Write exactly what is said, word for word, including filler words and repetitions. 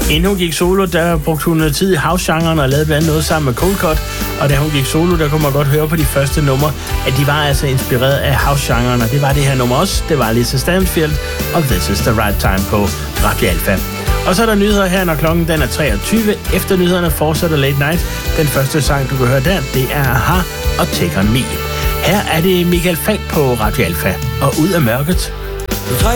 Inden hun gik solo, der brugte hun noget tid i house-genren og lavede blandt andet noget sammen med Cold Cut. Og da hun gik solo, der kunne man godt høre på de første numre, at de var altså inspireret af house-genren. Og det var det her nummer også. Det var Lisa Stansfield og This Is The Right Time på Radio Alpha. Og så er der nyheder her, når klokken den er treogtyve. Efter nyhederne fortsætter Late Night. Den første sang, du kan høre der, det er Aha og Take On Me. Her er det Michael Falch på Radio Alpha og Ud af mørket.